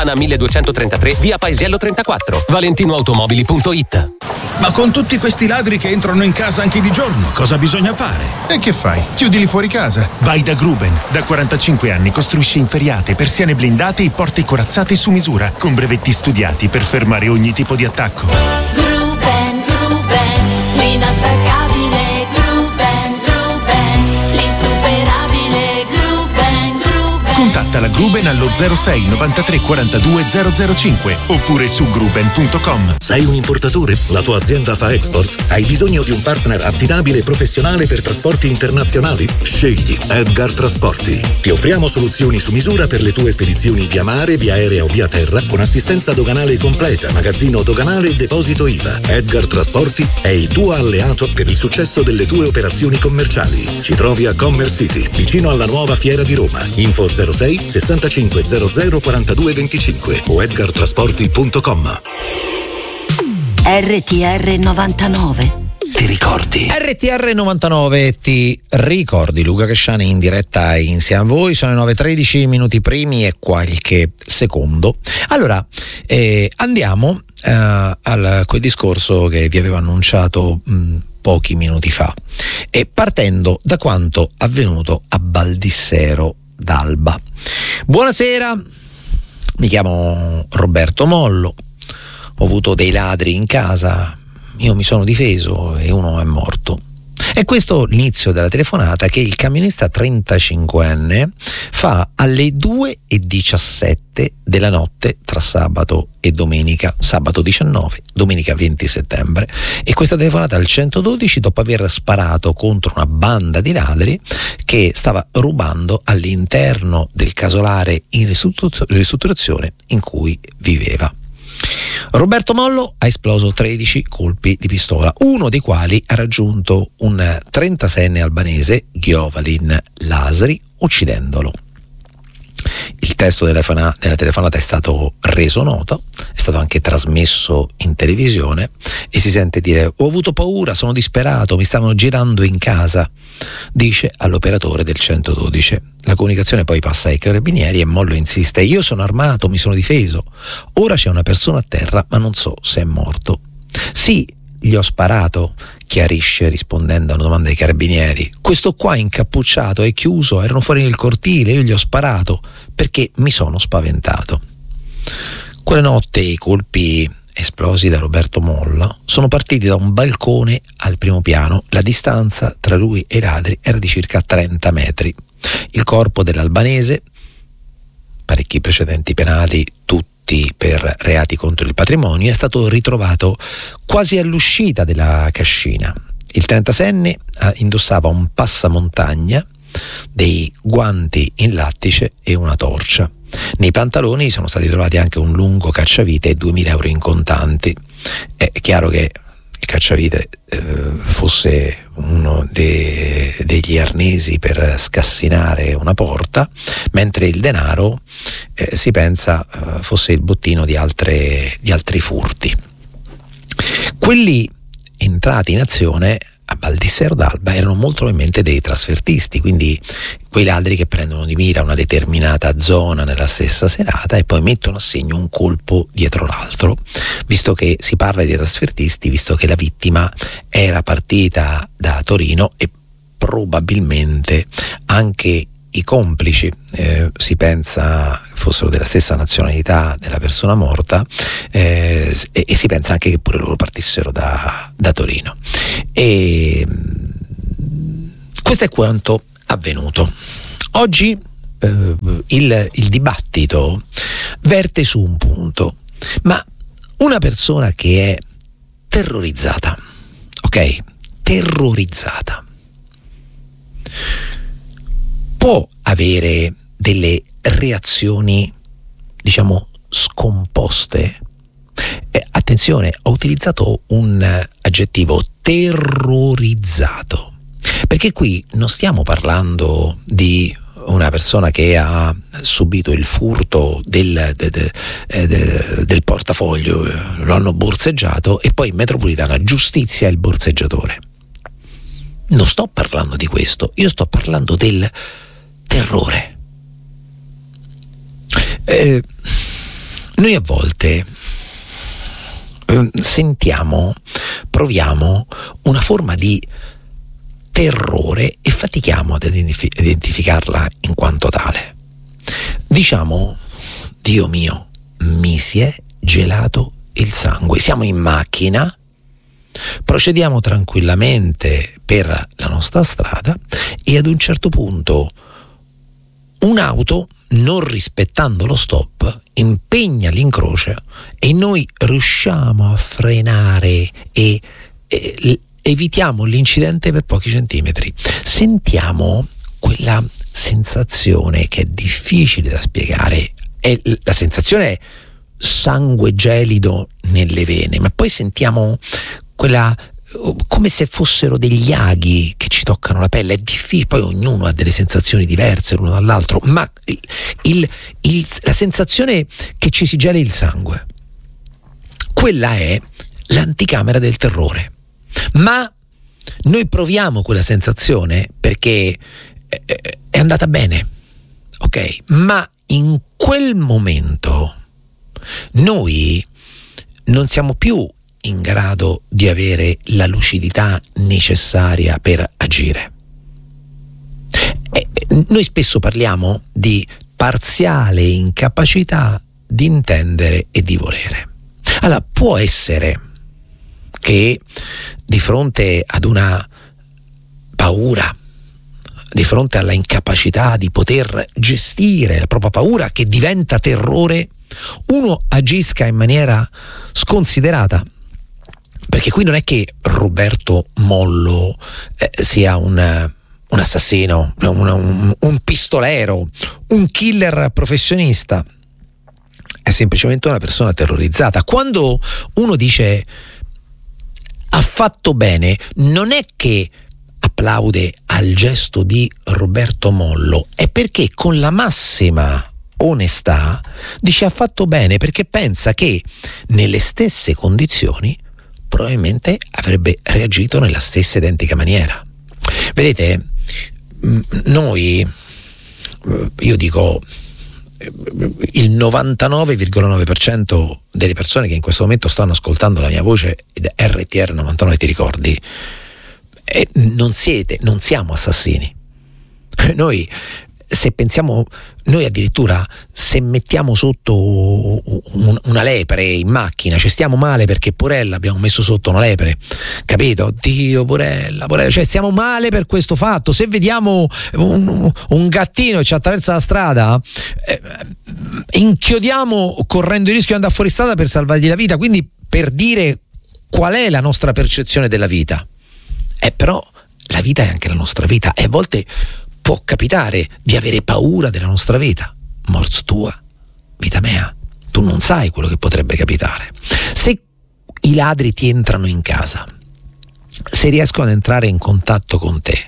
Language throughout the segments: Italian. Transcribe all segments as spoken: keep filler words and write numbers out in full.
milleduecentotrentatré, via Paesiello trentaquattro, valentinoautomobili punto it. Ma con tutti questi ladri che entrano in casa anche di giorno, cosa bisogna fare? E che fai? Chiudili fuori casa. Vai da Gruben. Da quarantacinque anni costruisce inferriate, persiane blindate e porte corazzate su misura, con brevetti studiati per fermare ogni tipo di attacco. Gruben, Gruben, l'inattaccabile Gruben, Gruben, l'insuperabile Gruben, Gruben. Contatta la Gruben allo zero sei novantatré quarantadue zero zero cinque oppure su gruben punto com. Sei un importatore? La tua azienda fa export? Hai bisogno di un partner affidabile e professionale per trasporti internazionali? Scegli Edgar Trasporti. Ti offriamo soluzioni su misura per le tue spedizioni via mare, via aerea o via terra, con assistenza doganale completa, magazzino doganale e deposito I V A. Edgar Trasporti è il tuo alleato per il successo delle tue operazioni commerciali. Ci trovi a Commerce City, vicino alla nuova Fiera di Roma. Info zero sei sessantacinque zero zero quarantadue venticinque o edgar trasporti punto com. R T R novantanove. Ti ricordi? R T R novantanove, ti ricordi? Luca Casciani in diretta insieme a voi. Sono le nove e tredici, minuti primi e qualche secondo. Allora, eh, andiamo eh, al quel discorso che vi avevo annunciato mh, pochi minuti fa, e partendo da quanto avvenuto a Baldissero d'Alba. Buonasera, mi chiamo Roberto Mollo, ho avuto dei ladri in casa, io mi sono difeso e uno è morto. E questo l'inizio della telefonata che il camionista trentacinquenne fa alle due e diciassette della notte tra sabato e domenica, sabato diciannove, domenica venti settembre, e questa telefonata al centododici dopo aver sparato contro una banda di ladri che stava rubando all'interno del casolare in ristrutturazione in cui viveva. Roberto Mollo ha esploso tredici colpi di pistola, uno dei quali ha raggiunto un trentaseienne albanese, Giovalin Lasri, uccidendolo. Il testo della telefonata è stato reso noto, è stato anche trasmesso in televisione e si sente dire: ho avuto paura, sono disperato, mi stavano girando in casa, dice all'operatore del centododici. La comunicazione poi passa ai carabinieri e Mollo insiste: io sono armato, mi sono difeso, ora c'è una persona a terra ma non so se è morto. Sì, gli ho sparato, chiarisce rispondendo a una domanda dei carabinieri. Questo qua incappucciato è chiuso, erano fuori nel cortile, io gli ho sparato perché mi sono spaventato. Quella notte i colpi esplosi da Roberto Mollo sono partiti da un balcone al primo piano. La distanza tra lui e i ladri era di circa trenta metri. Il corpo dell'albanese, parecchi precedenti penali, tutti per reati contro il patrimonio, è stato ritrovato quasi all'uscita della cascina. Il trentaseienne indossava un passamontagna, dei guanti in lattice e una torcia. Nei pantaloni sono stati trovati anche un lungo cacciavite e duemila euro in contanti. È chiaro che il cacciavite eh, fosse uno de, degli arnesi per scassinare una porta, mentre il denaro eh, si pensa eh, fosse il bottino di, altre, di altri furti. Quelli entrati in azione a Baldissero d'Alba erano molto probabilmente dei trasfertisti, quindi quei ladri che prendono di mira una determinata zona nella stessa serata e poi mettono a segno un colpo dietro l'altro. Visto che si parla di trasfertisti, visto che la vittima era partita da Torino e probabilmente anche i complici eh, si pensa fossero della stessa nazionalità della persona morta, eh, e, e si pensa anche che pure loro partissero da, da Torino. E questo è quanto avvenuto. Oggi eh, il, il dibattito verte su un punto, ma una persona che è terrorizzata, ok? Terrorizzata può avere delle reazioni, diciamo, scomposte. Eh, attenzione, ho utilizzato un aggettivo, terrorizzato, perché qui non stiamo parlando di una persona che ha subito il furto del, de, de, de, del portafoglio, lo hanno borseggiato e poi in metropolitana giustizia il borseggiatore. Non sto parlando di questo, io sto parlando del terrore. Eh, Noi a volte eh, sentiamo, proviamo una forma di terrore e fatichiamo ad identif- identificarla in quanto tale. Diciamo: Dio mio, mi si è gelato il sangue. Siamo in macchina, procediamo tranquillamente per la nostra strada e ad un certo punto un'auto, non rispettando lo stop, impegna l'incrocio e noi riusciamo a frenare e, e evitiamo l'incidente per pochi centimetri. Sentiamo quella sensazione che è difficile da spiegare, è la sensazione sangue gelido nelle vene, ma poi sentiamo quella come se fossero degli aghi che ci toccano la pelle. È difficile, poi ognuno ha delle sensazioni diverse l'uno dall'altro, ma il, il, il, la sensazione che ci si geli il sangue, quella è l'anticamera del terrore. Ma noi proviamo quella sensazione perché è andata bene, ok? Ma in quel momento noi non siamo più in grado di avere la lucidità necessaria per agire. E noi spesso parliamo di parziale incapacità di intendere e di volere. Allora, può essere che di fronte ad una paura, di fronte alla incapacità di poter gestire la propria paura che diventa terrore, uno agisca in maniera sconsiderata. Perché qui non è che Roberto Mollo eh, sia un, un assassino, un, un, un pistolero, un killer professionista, è semplicemente una persona terrorizzata. Quando uno dice ha fatto bene, non è che applaude al gesto di Roberto Mollo, è perché con la massima onestà dice ha fatto bene, perché pensa che nelle stesse condizioni probabilmente avrebbe reagito nella stessa identica maniera. Vedete, noi, io dico, il novantanove virgola nove per cento delle persone che in questo momento stanno ascoltando la mia voce ed R T R novantanove ti ricordi, eh, non siete, non siamo assassini. Noi, se pensiamo, noi addirittura se mettiamo sotto un, una lepre in macchina, ci stiamo male perché porella abbiamo messo sotto una lepre, capito? Dio, porella, porella, cioè stiamo male per questo fatto. Se vediamo un, un gattino che ci attraversa la strada, eh, inchiodiamo correndo il rischio di andare fuori strada per salvargli la vita. Quindi, per dire qual è la nostra percezione della vita, eh, però la vita è anche la nostra vita e a volte può capitare di avere paura della nostra vita. Mors tua, vita mea. Tu non sai quello che potrebbe capitare. Se i ladri ti entrano in casa, se riescono ad entrare in contatto con te,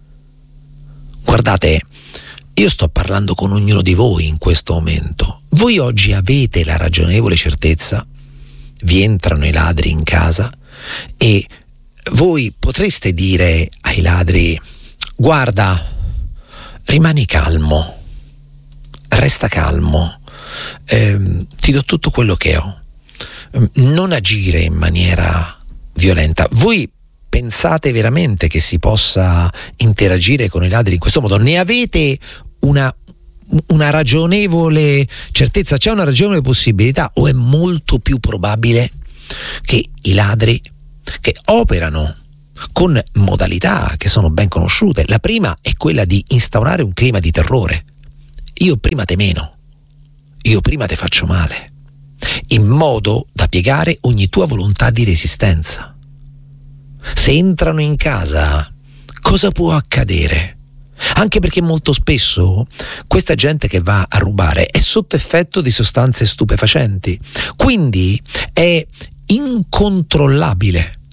guardate, io sto parlando con ognuno di voi in questo momento. Voi oggi avete la ragionevole certezza, vi entrano i ladri in casa e voi potreste dire ai ladri: guarda, rimani calmo, resta calmo, eh, ti do tutto quello che ho, non agire in maniera violenta. Voi pensate veramente che si possa interagire con i ladri in questo modo? Ne avete una, una ragionevole certezza? C'è una ragionevole possibilità, o è molto più probabile che i ladri che operano con modalità che sono ben conosciute, la prima è quella di instaurare un clima di terrore. Io prima te meno, io prima te faccio male, in modo da piegare ogni tua volontà di resistenza. Se entrano in casa, cosa può accadere? Anche perché molto spesso questa gente che va a rubare è sotto effetto di sostanze stupefacenti, quindi è incontrollabile.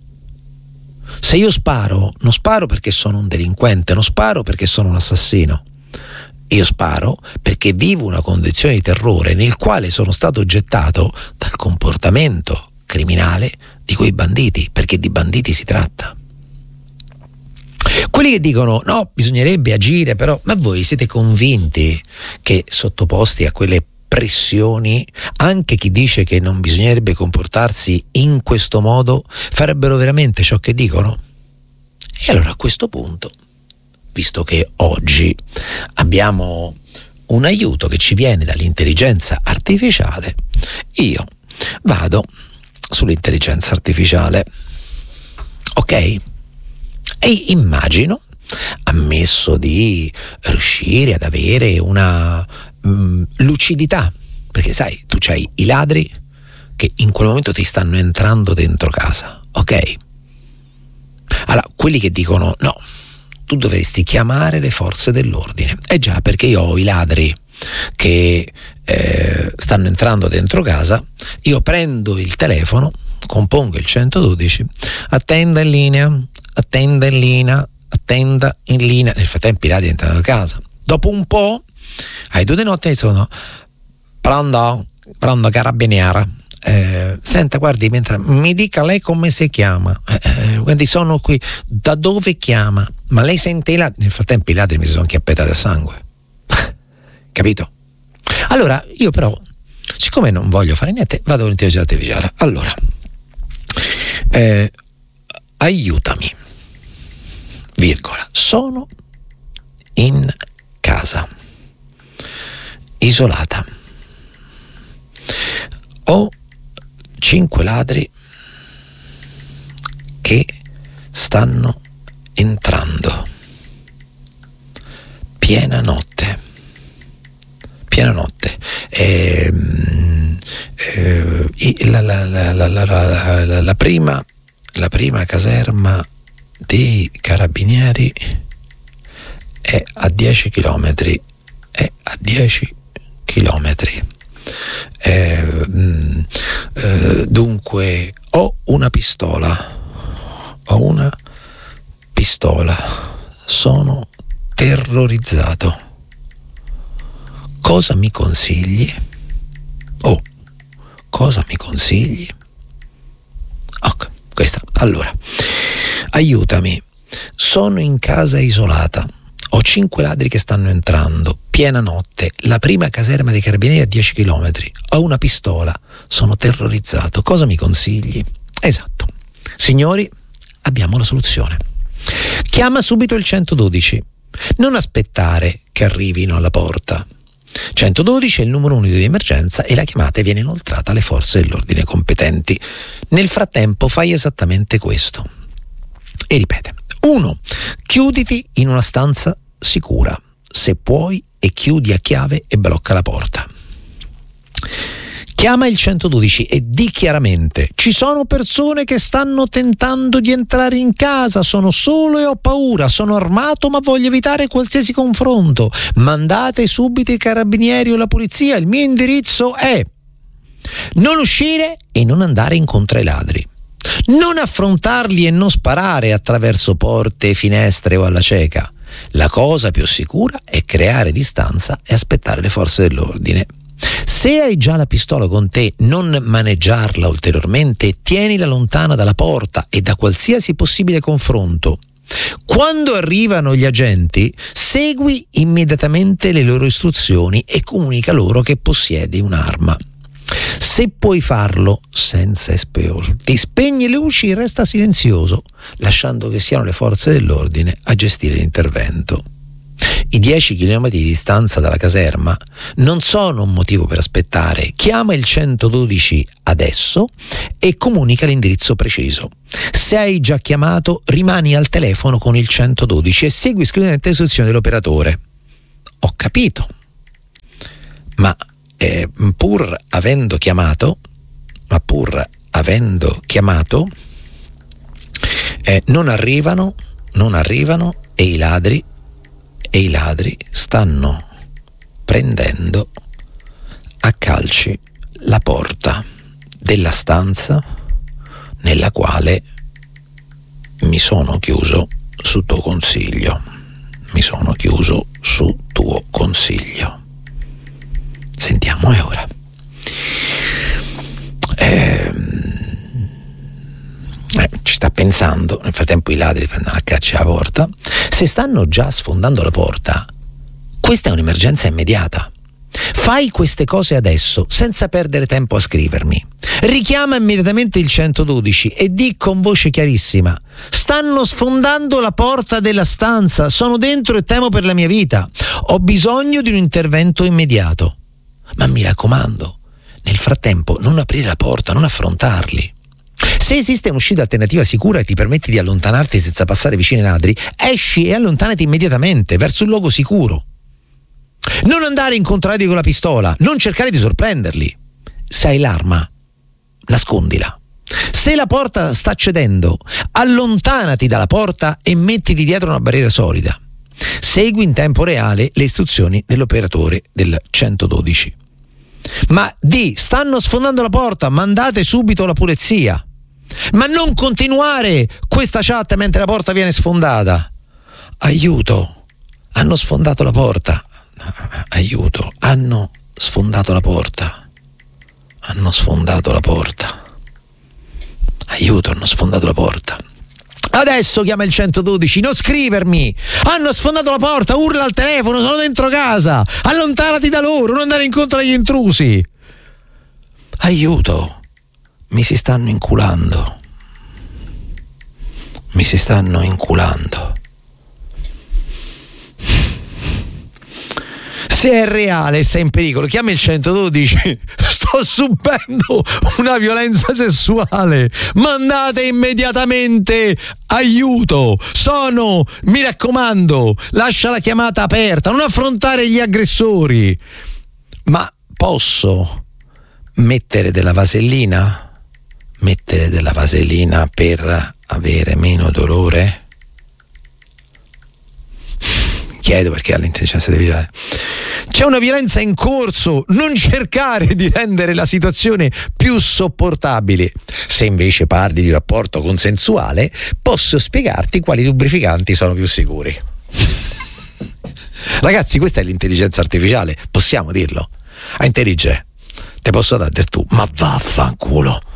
Se io sparo, non sparo perché sono un delinquente, non sparo perché sono un assassino. Io sparo perché vivo una condizione di terrore nel quale sono stato gettato dal comportamento criminale di quei banditi, perché di banditi si tratta. Quelli che dicono no, bisognerebbe agire, però, ma voi siete convinti che sottoposti a quelle pressioni, anche chi dice che non bisognerebbe comportarsi in questo modo farebbero veramente ciò che dicono? E allora a questo punto, visto che oggi abbiamo un aiuto che ci viene dall'intelligenza artificiale, io vado sull'intelligenza artificiale, ok? E immagino, ammesso di riuscire ad avere una mh, lucidità, perché sai, tu c'hai i ladri che in quel momento ti stanno entrando dentro casa, ok? Allora, quelli che dicono no, tu dovresti chiamare le forze dell'ordine. Eh già, perché io ho i ladri che eh, stanno entrando dentro casa, io prendo il telefono, compongo il centododici, attenda in linea, attenda in linea, attenda in linea. Nel frattempo i ladri entrano a casa. Dopo un po', ai due di notte mi sono pronto, pronto carabiniera. Eh, senta, guardi, mentre mi dica lei come si chiama, eh, eh, guardi, sono qui, da dove chiama? Ma lei sente i ladri? Nel frattempo i ladri mi sono chiappetati a sangue. Capito? Allora io però, siccome non voglio fare niente, vado all'intelligenza artificiale. Allora eh, aiutami, virgola, sono in casa isolata, ho cinque ladri che stanno entrando, piena notte, piena notte, eh, eh, la, la, la, la, la, la, la, prima, la prima caserma dei carabinieri è a dieci chilometri, è a dieci chilometri. Eh, eh, dunque ho una pistola, ho una pistola, sono terrorizzato. Cosa mi consigli? Oh, cosa mi consigli? Ok, questa. Allora, aiutami. Sono in casa isolata. Ho cinque ladri che stanno entrando, piena notte, la prima caserma dei carabinieri a dieci chilometri. Ho una pistola, sono terrorizzato. Cosa mi consigli? Esatto. Signori, abbiamo la soluzione. Chiama subito il centododici. Non aspettare che arrivino alla porta. centododici è il numero unico di emergenza e la chiamata viene inoltrata alle forze dell'ordine competenti. Nel frattempo fai esattamente questo. E ripete. uno. Chiuditi in una stanza sicura, se puoi, e chiudi a chiave e blocca la porta. Chiama il centododici e di chiaramente: ci sono persone che stanno tentando di entrare in casa, sono solo e ho paura, sono armato ma voglio evitare qualsiasi confronto. Mandate subito i carabinieri o la polizia, il mio indirizzo è... Non uscire e non andare incontro ai ladri. Non affrontarli e non sparare attraverso porte, finestre o alla cieca. La cosa più sicura è creare distanza e aspettare le forze dell'ordine. Se hai già la pistola con te, non maneggiarla ulteriormente, tienila lontana dalla porta e da qualsiasi possibile confronto. Quando arrivano gli agenti, segui immediatamente le loro istruzioni e comunica loro che possiedi un'arma. Se puoi farlo senza esporti, spegni le luci e resta silenzioso, lasciando che siano le forze dell'ordine a gestire l'intervento. I dieci chilometri di distanza dalla caserma non sono un motivo per aspettare. Chiama il centododici adesso e comunica l'indirizzo preciso. Se hai già chiamato, rimani al telefono con il centododici e segui esclusivamente le istruzioni dell'operatore. Ho capito, ma Eh, pur avendo chiamato, ma pur avendo chiamato, eh, non arrivano, non arrivano e i ladri, e i ladri stanno prendendo a calci la porta della stanza nella quale mi sono chiuso su tuo consiglio, mi sono chiuso su tuo consiglio. Sentiamo, e ora eh, eh, ci sta pensando. Nel frattempo i ladri prendono a caccia la porta. Se stanno già sfondando la porta, questa è un'emergenza immediata. Fai queste cose adesso, senza perdere tempo a scrivermi. Richiama immediatamente il centododici e di con voce chiarissima: stanno sfondando la porta della stanza, sono dentro e temo per la mia vita. Ho bisogno di un intervento immediato. Ma mi raccomando, nel frattempo non aprire la porta, non affrontarli. Se esiste un'uscita alternativa sicura e ti permetti di allontanarti senza passare vicino ai ladri, esci e allontanati immediatamente verso un luogo sicuro. Non andare incontrati con la pistola, non cercare di sorprenderli. Se hai l'arma, nascondila. Se la porta sta cedendo, allontanati dalla porta e mettiti dietro una barriera solida. Segui in tempo reale le istruzioni dell'operatore del centododici. Ma di, stanno sfondando la porta, mandate subito la polizia. Ma non continuare questa chat mentre la porta viene sfondata. Aiuto, hanno sfondato la porta. Aiuto, hanno sfondato la porta. Hanno sfondato la porta. Aiuto, hanno sfondato la porta. Adesso chiama il centododici, non scrivermi. Hanno sfondato la porta, urla al telefono, sono dentro casa. Allontanati da loro, non andare incontro agli intrusi. Aiuto, mi si stanno inculando. Mi si stanno inculando. Se è reale e sei in pericolo, chiama il centododici. Sto subendo una violenza sessuale. Mandate immediatamente aiuto. Sono, mi raccomando, lascia la chiamata aperta, non affrontare gli aggressori. Ma posso mettere della vasellina? Mettere della vasellina per avere meno dolore? Chiedo perché all'intelligenza artificiale. C'è una violenza in corso, non cercare di rendere la situazione più sopportabile. Se invece parli di rapporto consensuale, posso spiegarti quali lubrificanti sono più sicuri. Ragazzi, questa è l'intelligenza artificiale, possiamo dirlo. A intelligente, te posso dare del tu, ma vaffanculo.